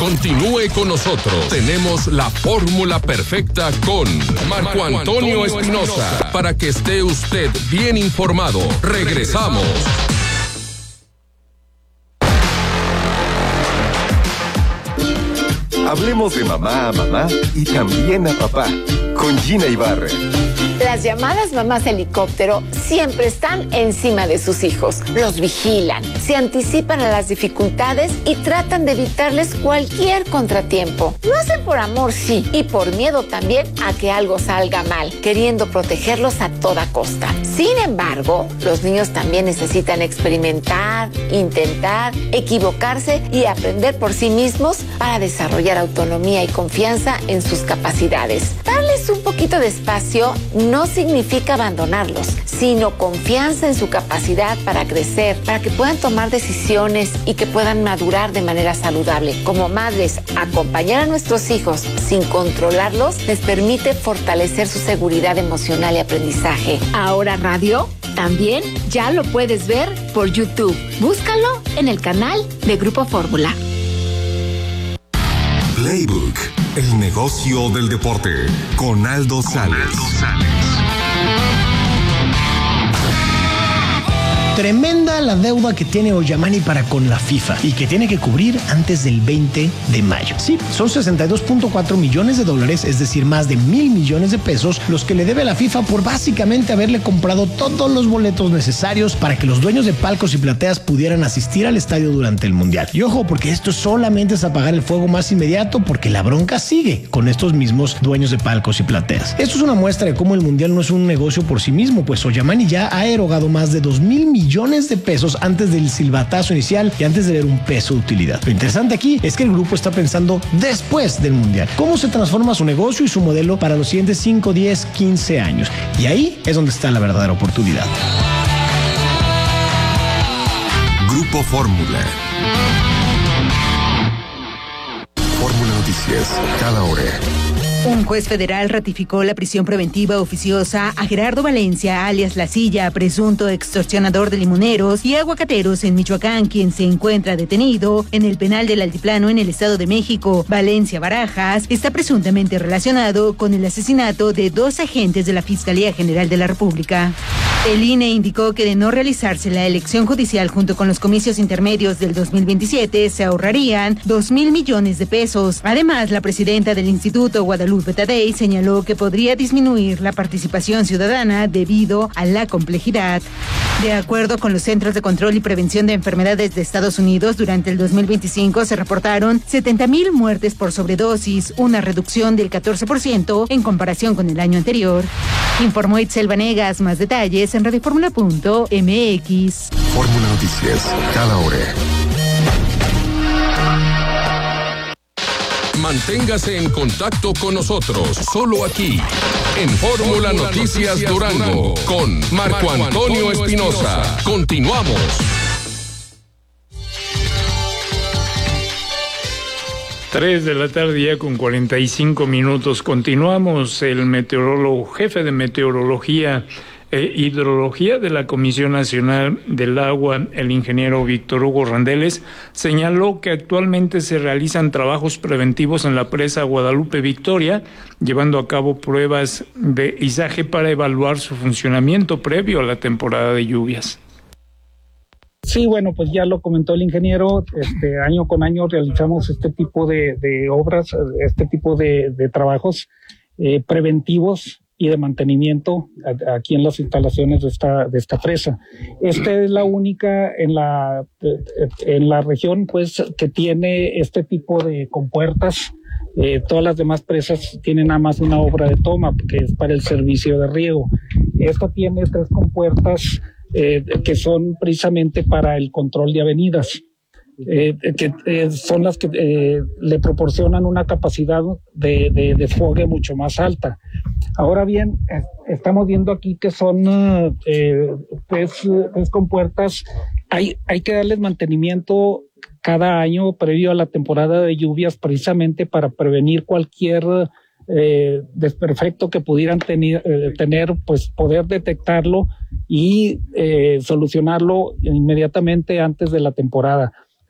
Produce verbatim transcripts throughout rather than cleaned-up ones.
Continúe con nosotros. Tenemos la fórmula perfecta con Marco Antonio Espinosa para que esté usted bien informado. Regresamos. Hablemos de mamá a mamá y también a papá con Gina Ibarra. Las llamadas mamás helicóptero siempre están encima de sus hijos. Los vigilan, se anticipan a las dificultades y tratan de evitarles cualquier contratiempo. Lo hacen por amor, sí, y por miedo también a que algo salga mal, queriendo protegerlos a toda costa. Sin embargo, los niños también necesitan experimentar, intentar, equivocarse y aprender por sí mismos para desarrollar autonomía y confianza en sus capacidades. Darles un poquito de espacio no significa abandonarlos, sino confianza en su capacidad para crecer, para que puedan tomar decisiones y que puedan madurar de manera saludable. Como madres, acompañar a nuestros hijos sin controlarlos les permite fortalecer su seguridad emocional y aprendizaje. Ahora Radio también ya lo puedes ver por YouTube. Búscalo en el canal de Grupo Fórmula. Playbook, el negocio del deporte, con Aldo Sales. Tremenda la deuda que tiene Oyamani para con la FIFA y que tiene que cubrir antes del veinte de mayo. Sí, son sesenta y dos punto cuatro millones de dólares, es decir, más de mil millones de pesos, los que le debe la FIFA por básicamente haberle comprado todos los boletos necesarios para que los dueños de palcos y plateas pudieran asistir al estadio durante el Mundial. Y ojo, porque esto solamente es apagar el fuego más inmediato, porque la bronca sigue con estos mismos dueños de palcos y plateas. Esto es una muestra de cómo el Mundial no es un negocio por sí mismo, pues Oyamani ya ha erogado más de dos mil millones millones de pesos antes del silbatazo inicial y antes de ver un peso de utilidad. Lo interesante aquí es que el grupo está pensando después del Mundial. ¿Cómo se transforma su negocio y su modelo para los siguientes cinco, diez, quince años? Y ahí es donde está la verdadera oportunidad. Grupo Fórmula. Fórmula Noticias, cada hora. Un juez federal ratificó la prisión preventiva oficiosa a Gerardo Valencia, alias La Silla, presunto extorsionador de limoneros y aguacateros en Michoacán, quien se encuentra detenido en el penal del Altiplano en el Estado de México. Valencia Barajas está presuntamente relacionado con el asesinato de dos agentes de la Fiscalía General de la República. El I N E indicó que de no realizarse la elección judicial junto con los comicios intermedios del dos mil veintisiete, se ahorrarían dos mil millones de pesos. Además, la presidenta del Instituto, Guadalupe Tadei, señaló que podría disminuir la participación ciudadana debido a la complejidad. De acuerdo con los Centros de Control y Prevención de Enfermedades de Estados Unidos, durante el dos mil veinticinco se reportaron setenta mil muertes por sobredosis, una reducción del catorce por ciento en comparación con el año anterior. Informó Itzel Vanegas. Más detalles en radioformula punto m x. Fórmula Noticias, cada hora. Manténgase en contacto con nosotros, solo aquí, en Fórmula Noticias Durango, con Marco Antonio Espinosa. Continuamos. Tres de la tarde ya con cuarenta y cinco minutos. Continuamos. El meteorólogo, jefe de meteorología e hidrología de la Comisión Nacional del Agua, el ingeniero Víctor Hugo Randeles, señaló que actualmente se realizan trabajos preventivos en la presa Guadalupe Victoria, llevando a cabo pruebas de izaje para evaluar su funcionamiento previo a la temporada de lluvias. Sí, bueno, pues ya lo comentó el ingeniero, este año con año realizamos este tipo de, de obras, este tipo de, de trabajos eh, preventivos y de mantenimiento aquí en las instalaciones de esta de esta presa. Esta es la única en la en la región, pues, que tiene este tipo de compuertas. Eh, todas las demás presas tienen nada más una obra de toma, que es para el servicio de riego. Esta tiene tres compuertas eh, que son precisamente para el control de avenidas. Eh, que eh, son las que eh, le proporcionan una capacidad de, de desfogue mucho más alta. Ahora bien, eh, estamos viendo aquí que son eh, tres, tres compuertas. Hay, hay que darles mantenimiento cada año previo a la temporada de lluvias, precisamente para prevenir cualquier eh, desperfecto que pudieran tener, eh, tener, pues poder detectarlo y eh, solucionarlo inmediatamente antes de la temporada.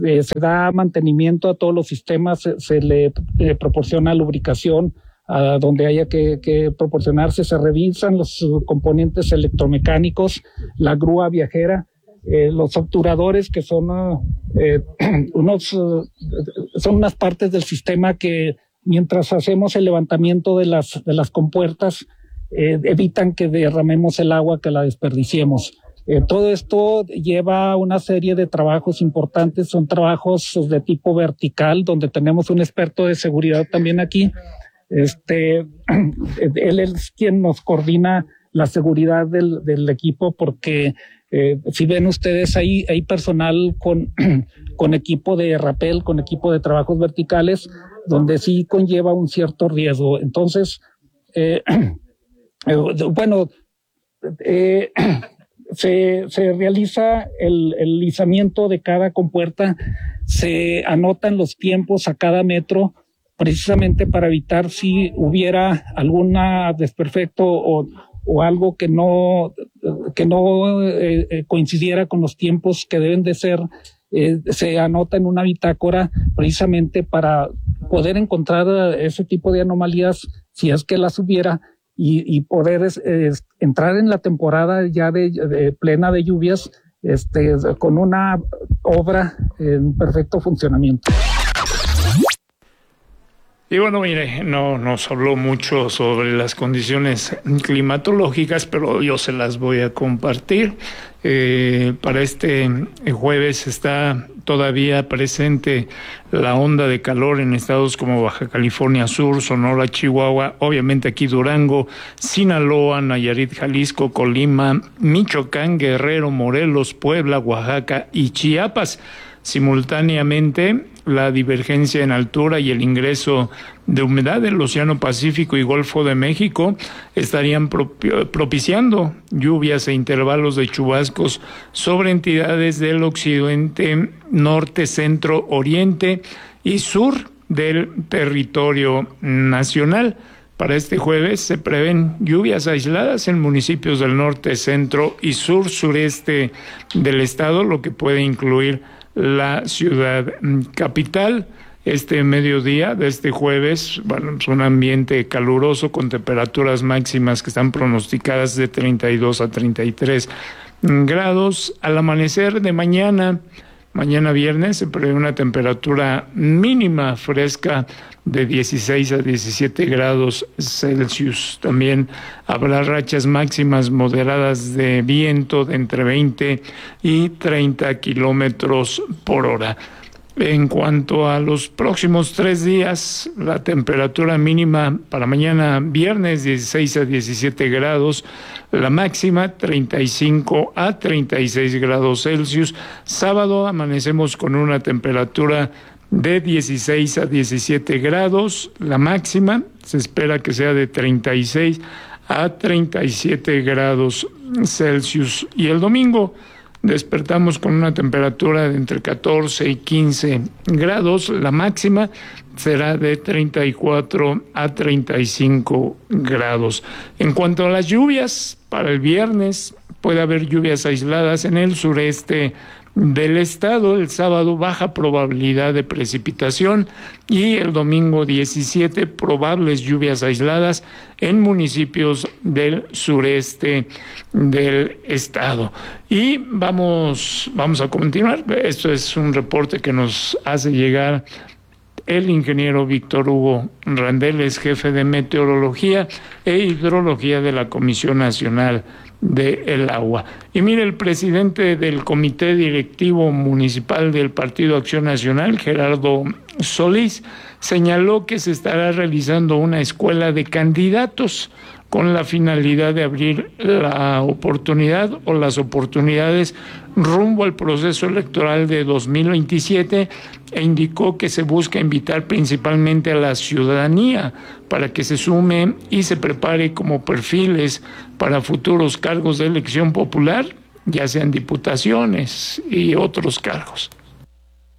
eh, se da mantenimiento a todos los sistemas, se, se le eh, proporciona lubricación a donde haya que, que proporcionarse, se revisan los componentes electromecánicos, la grúa viajera, eh, los obturadores que son eh, unos uh, son unas partes del sistema que mientras hacemos el levantamiento de las de las compuertas eh, evitan que derramemos el agua, que la desperdiciemos. Eh, todo esto lleva una serie de trabajos importantes, son trabajos de tipo vertical, donde tenemos un experto de seguridad también aquí. Este, él es quien nos coordina la seguridad del, del equipo, porque eh, si ven ustedes ahí hay personal con, con equipo de rappel, con equipo de trabajos verticales, donde sí conlleva un cierto riesgo. Entonces, eh, eh, bueno, eh, se, se realiza el, el lisamiento de cada compuerta, se anotan los tiempos a cada metro, precisamente para evitar si hubiera alguna desperfecto o, o algo que no, que no eh, coincidiera con los tiempos que deben de ser. Eh, se anota en una bitácora precisamente para poder encontrar ese tipo de anomalías si es que las hubiera y, y poder eh, entrar en la temporada ya de, de plena de lluvias este, con una obra en perfecto funcionamiento. Y bueno, mire, no nos habló mucho sobre las condiciones climatológicas, pero yo se las voy a compartir. Eh, para este jueves está todavía presente la onda de calor en estados como Baja California Sur, Sonora, Chihuahua, obviamente aquí Durango, Sinaloa, Nayarit, Jalisco, Colima, Michoacán, Guerrero, Morelos, Puebla, Oaxaca y Chiapas. Simultáneamente, la divergencia en altura y el ingreso de humedad del Océano Pacífico y Golfo de México estarían propiciando lluvias e intervalos de chubascos sobre entidades del occidente, norte, centro, oriente y sur del territorio nacional. Para este jueves se prevén lluvias aisladas en municipios del norte, centro y sur, sureste del estado, lo que puede incluir la ciudad capital. Este mediodía de este jueves, bueno, es un ambiente caluroso con temperaturas máximas que están pronosticadas de treinta y dos a treinta y tres grados. Al amanecer de mañana, mañana viernes, se prevé una temperatura mínima fresca de dieciséis a diecisiete grados Celsius. También habrá rachas máximas moderadas de viento de entre veinte y treinta kilómetros por hora. En cuanto a los próximos tres días, la temperatura mínima para mañana viernes dieciséis a diecisiete grados, la máxima treinta y cinco a treinta y seis grados Celsius. Sábado amanecemos con una temperatura de dieciséis a diecisiete grados, la máxima se espera que sea de treinta y seis a treinta y siete grados Celsius. Y el domingo despertamos con una temperatura de entre catorce y quince grados, la máxima será de treinta y cuatro a treinta y cinco grados. En cuanto a las lluvias, para el viernes puede haber lluvias aisladas en el sureste del estado, el sábado baja probabilidad de precipitación y el domingo diecisiete probables lluvias aisladas en municipios del sureste del estado. Y vamos, vamos a continuar. Esto es un reporte que nos hace llegar el ingeniero Víctor Hugo Randel, es jefe de meteorología e hidrología de la Comisión Nacional del Agua. Y mire, el presidente del Comité Directivo Municipal del Partido Acción Nacional, Gerardo Solís, señaló que se estará realizando una escuela de candidatos con la finalidad de abrir la oportunidad o las oportunidades rumbo al proceso electoral de dos mil veintisiete e indicó que se busca invitar principalmente a la ciudadanía para que se sume y se prepare como perfiles para futuros cargos de elección popular, ya sean diputaciones y otros cargos.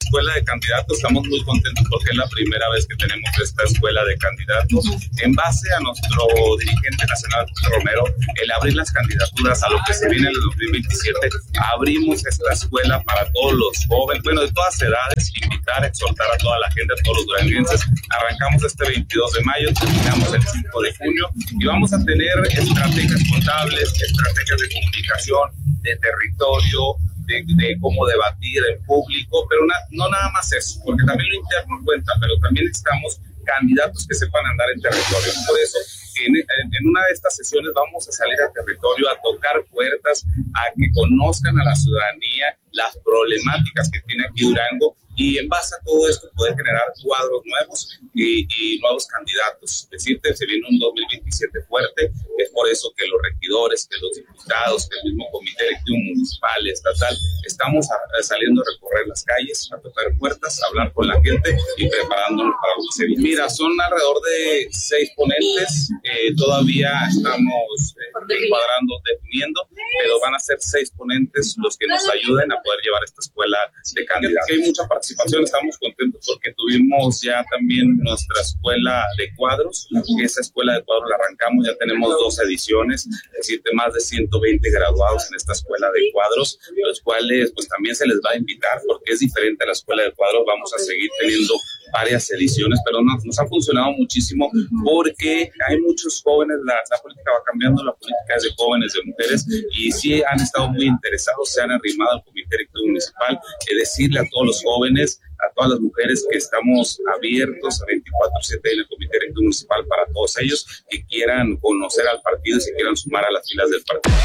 Escuela de candidatos, estamos muy contentos porque es la primera vez que tenemos esta escuela de candidatos. En base a nuestro dirigente nacional, Romero, el abrir las candidaturas a lo que se viene en el dos mil veintisiete, abrimos esta escuela para todos los jóvenes, bueno, de todas edades, invitar, exhortar a toda la gente, a todos los duranguenses. Arrancamos este veintidós de mayo, terminamos el cinco de junio y vamos a tener estrategias contables, estrategias de comunicación, de territorio, De, de cómo debatir en público, pero na, no nada más eso, porque también lo interno cuenta, pero también necesitamos candidatos que sepan andar en territorio. Por eso, en, en, en una de estas sesiones vamos a salir al territorio, a tocar puertas, a que conozcan a la ciudadanía las problemáticas que tiene aquí Durango, y en base a todo esto poder generar cuadros nuevos y, y nuevos candidatos. Decirte, se viene un dos mil veintisiete fuerte, es por eso que los regidores, que los diputados, que el mismo comité electivo municipal, estatal, estamos a, a saliendo a recorrer las calles, a tocar puertas, a hablar con la gente y preparándonos para lo que se viene. Mira, son alrededor de seis ponentes, eh, todavía estamos eh, cuadrando, definiendo, pero van a ser seis ponentes los que nos ayuden a poder llevar esta escuela de candidatos. Hay mucha participación, estamos contentos porque tuvimos ya también nuestra escuela de cuadros. Esa escuela de cuadros la arrancamos, ya tenemos dos ediciones, es decir, de más de ciento veinte graduados en esta escuela de cuadros, los cuales pues también se les va a invitar porque es diferente a la escuela de cuadros. Vamos a seguir teniendo varias ediciones, pero nos, nos ha funcionado muchísimo porque hay muchos jóvenes, la, la política va cambiando, la política es de jóvenes, de mujeres, y sí han estado muy interesados, se han arrimado al comité directivo municipal, es decirle a todos los jóvenes, a todas las mujeres que estamos abiertos a veinticuatro siete en el comité directivo municipal para todos ellos que quieran conocer al partido y se quieran sumar a las filas del partido.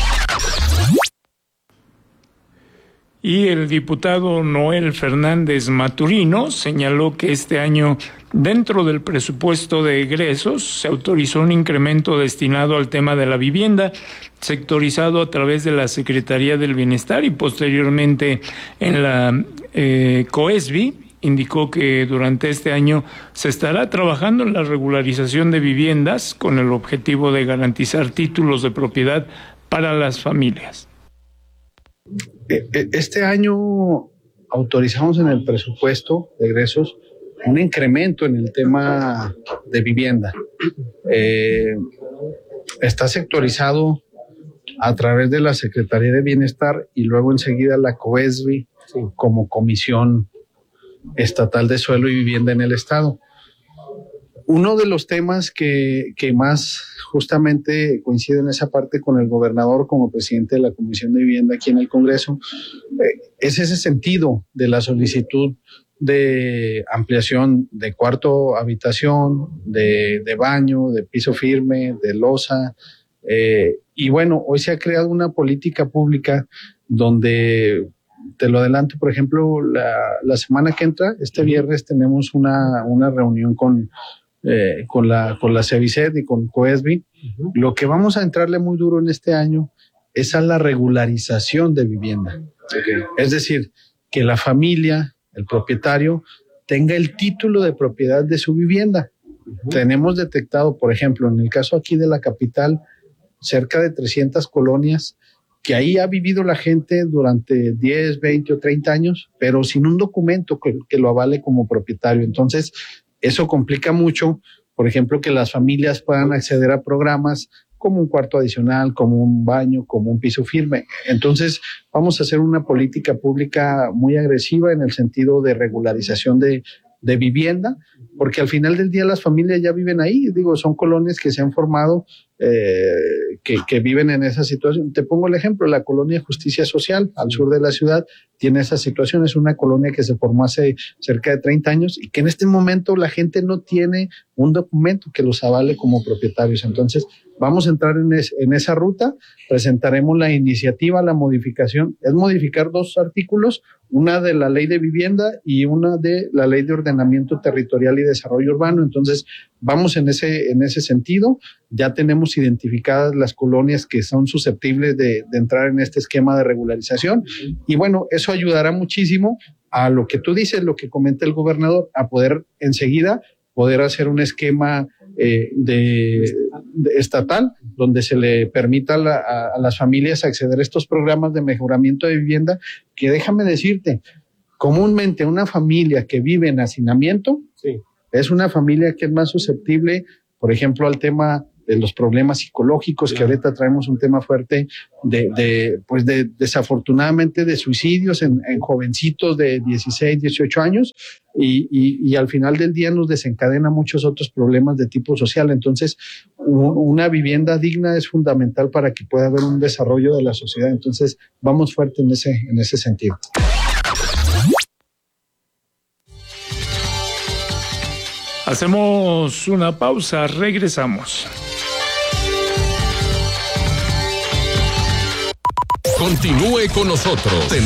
Y el diputado Noel Fernández Maturino señaló que este año, dentro del presupuesto de egresos, se autorizó un incremento destinado al tema de la vivienda, sectorizado a través de la Secretaría del Bienestar y posteriormente en la eh, COESBI. Indicó que durante este año se estará trabajando en la regularización de viviendas con el objetivo de garantizar títulos de propiedad para las familias. Este año autorizamos en el presupuesto de egresos un incremento en el tema de vivienda. Eh, está sectorizado a través de la Secretaría de Bienestar y luego enseguida la COESBI como Comisión Estatal de Suelo y Vivienda en el Estado. Uno de los temas que, que más justamente coincide en esa parte con el gobernador como presidente de la Comisión de Vivienda aquí en el Congreso eh, es ese sentido de la solicitud de ampliación de cuarto habitación, de, de baño, de piso firme, de losa. Eh, y bueno, hoy se ha creado una política pública donde, te lo adelanto, por ejemplo, la, la semana que entra, este viernes, tenemos una, una reunión con Eh, con la con la CEVICED y con COESBI. Uh-huh. Lo que vamos a entrarle muy duro en este año es a la regularización de vivienda. Okay. Es decir, que la familia, el propietario, tenga el título de propiedad de su vivienda. Uh-huh. Tenemos detectado, por ejemplo, en el caso aquí de la capital, cerca de trescientas colonias que ahí ha vivido la gente durante diez, veinte o treinta años, pero sin un documento que, que lo avale como propietario. Entonces, eso complica mucho, por ejemplo, que las familias puedan acceder a programas como un cuarto adicional, como un baño, como un piso firme. Entonces, vamos a hacer una política pública muy agresiva en el sentido de regularización de, de vivienda, porque al final del día las familias ya viven ahí. Digo, son colonias que se han formado, eh, que, que viven en esa situación. Te pongo el ejemplo, la colonia Justicia Social, al sur de la ciudad, tiene esa situación. Es una colonia que se formó hace cerca de treinta años y que en este momento la gente no tiene un documento que los avale como propietarios. Entonces, vamos a entrar en, es, en esa ruta, presentaremos la iniciativa, la modificación, es modificar dos artículos, una de la ley de vivienda y una de la ley de ordenamiento territorial y desarrollo urbano. Entonces, vamos en ese, en ese sentido. Ya tenemos identificadas las colonias que son susceptibles de, de entrar en este esquema de regularización. Y bueno, eso ayudará muchísimo a lo que tú dices, lo que comenta el gobernador, a poder enseguida poder hacer un esquema eh, de, de estatal donde se le permita a, la, a, a las familias acceder a estos programas de mejoramiento de vivienda, que déjame decirte, comúnmente una familia que vive en hacinamiento sí. es una familia que es más susceptible, por ejemplo, al tema de los problemas psicológicos, claro. que ahorita traemos un tema fuerte de, de pues de, desafortunadamente, de suicidios en, en jovencitos de dieciséis, dieciocho años, y, y, y al final del día nos desencadena muchos otros problemas de tipo social. Entonces, una vivienda digna es fundamental para que pueda haber un desarrollo de la sociedad. Entonces, vamos fuerte en ese, en ese sentido. Hacemos una pausa, regresamos. Continúe con nosotros.